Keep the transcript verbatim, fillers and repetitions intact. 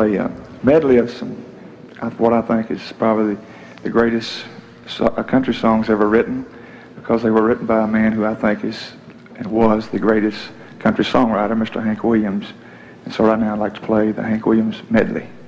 play a medley of some, of what I think is probably the, the greatest so, uh, country songs ever written, because they were written by a man who I think is and was the greatest country songwriter, Mister Hank Williams. And so right now I'd like to play the Hank Williams medley.